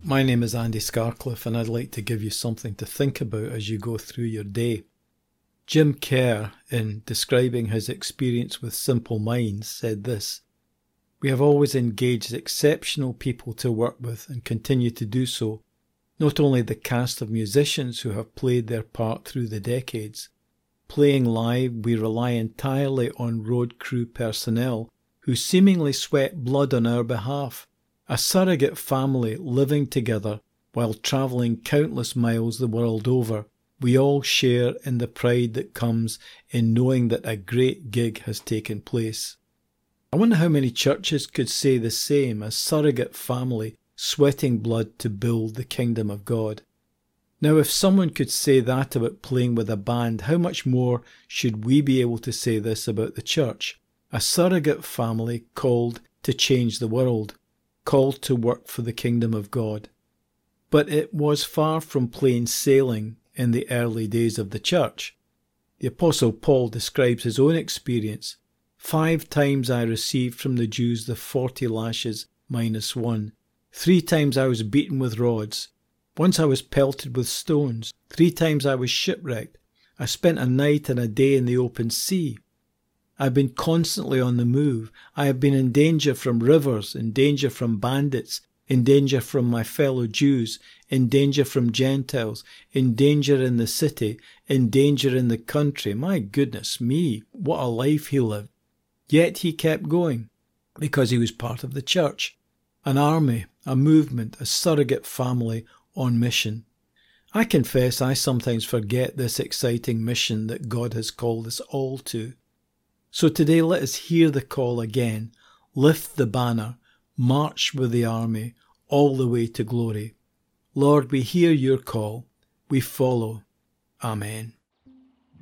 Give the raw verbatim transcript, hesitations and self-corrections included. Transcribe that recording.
My name is Andy Scarcliffe, and I'd like to give you something to think about as you go through your day. Jim Kerr, in describing his experience with Simple Minds, said this: "We have always engaged exceptional people to work with and continue to do so, not only the cast of musicians who have played their part through the decades. Playing live, we rely entirely on road crew personnel who seemingly sweat blood on our behalf, a surrogate family living together while travelling countless miles the world over. We all share in the pride that comes in knowing that a great gig has taken place." I wonder how many churches could say the same, a surrogate family sweating blood to build the kingdom of God. Now, if someone could say that about playing with a band, how much more should we be able to say this about the church? A surrogate family called to change the world, called to work for the kingdom of God. But it was far from plain sailing in the early days of the church. The Apostle Paul describes his own experience. Five times I received from the Jews the forty lashes minus one. Three times I was beaten with rods. Once I was pelted with stones. Three times I was shipwrecked. I spent a night and a day in the open sea. I've been constantly on the move. I have been in danger from rivers, in danger from bandits, in danger from my fellow Jews, in danger from Gentiles, in danger in the city, in danger in the country. My goodness me, what a life he lived. Yet he kept going, because he was part of the church, an army, a movement, a surrogate family on mission. I confess I sometimes forget this exciting mission that God has called us all to. So today let us hear the call again, lift the banner, march with the army, all the way to glory. Lord, we hear your call, we follow. Amen.